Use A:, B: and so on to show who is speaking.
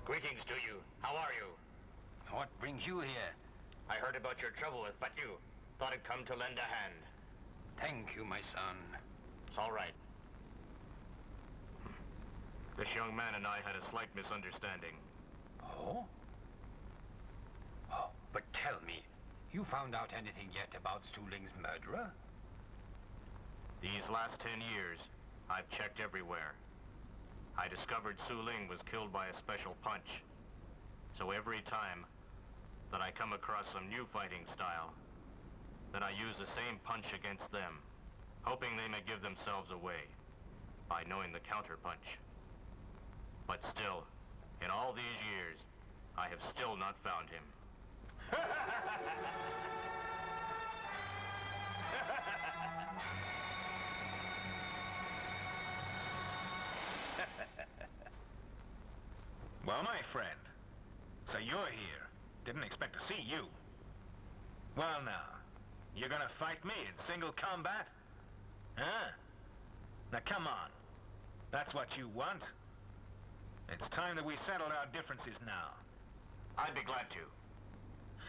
A: Greetings to you. How are you?
B: What brings you here?
A: I heard about your trouble with Batu. Thought I'd come to lend a hand.
B: Thank you, my son.
A: It's all right. This young man and I had a slight misunderstanding.
B: Oh? Oh, but tell me, you found out anything yet about Su Ling's murderer?
A: These last 10 years, I've checked everywhere. I discovered Su Ling was killed by a special punch. So every time that I come across some new fighting style, then I use the same punch against them, hoping they may give themselves away by knowing the counterpunch. But still, in all these years, I have still not found him.
C: Well, my friend, so you're here. Didn't expect to see you. Well, now, you're gonna fight me in single combat? Huh? Now, come on. That's what you want? It's time that we settled our differences now.
A: I'd be glad to.